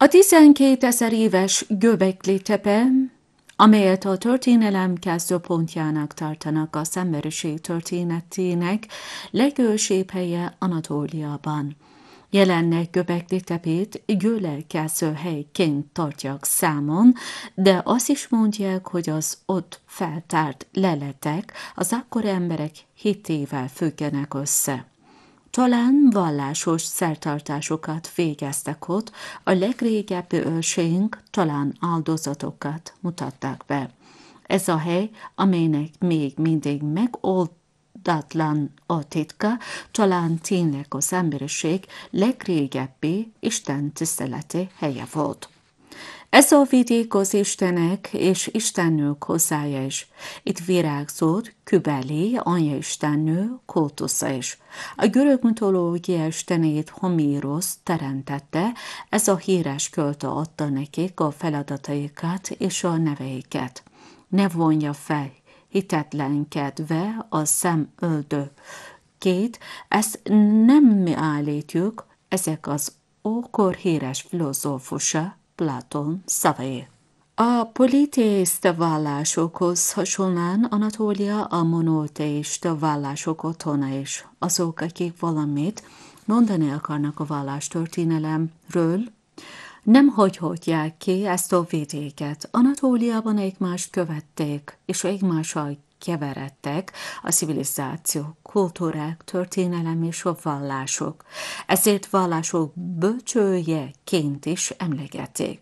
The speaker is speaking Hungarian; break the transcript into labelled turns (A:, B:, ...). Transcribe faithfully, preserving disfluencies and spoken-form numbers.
A: A tizenkétezer éves Göbekli tepe, amelyet a történelem kezdőpontjának tartanak a emberiség történetének, legősibb helye Anatóliában. Jelenleg Göbekli tepét gyülekező helyként tartják számon, de azt is mondják, hogy az ott feltárt leletek az akkori emberek hitével függenek össze. Talán vallásos szertartásokat végeztek ott, a legrégebbi őseink talán áldozatokat mutatták be. Ez a hely, amelynek még mindig megoldatlan a titka, talán tényleg az emberiség legrégebbi istentiszteleti helye volt. Ez a vidék az istenek és istennők hozzája is. Itt virágzott Kybele, anyaistennő kultusza is. A görög mitológia istenét Homérosz teremtette, ez a híres költő adta nekik a feladataikat és a neveiket. Ne vonja fel hitetlenkedve a szemöldökét, ezt nem mi állítjuk, ezek az ókor híres filozófusa, Platon szavai. A politeista vallásokhoz hasonlóan Anatólia a monoteista vallások otthona is. Azok, akik valamit mondani akarnak a vallástörténelemről, nem hagyhatják ki ezt a vidéket. Anatóliában egymást követték, és egymással keveredtek a civilizációk, kultúrák, történelem és a vallások. Ezért vallások bölcsőjeként is emlegetik.